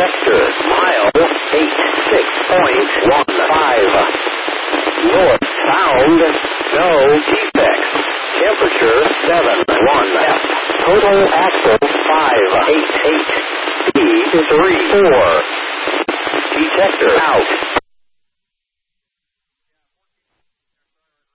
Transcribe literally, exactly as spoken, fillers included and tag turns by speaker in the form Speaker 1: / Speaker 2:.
Speaker 1: Detector, mile eight six point one five. North sound, no defects. Temperature seven one F. Total axle five eight eight. Speed three four. Detector out.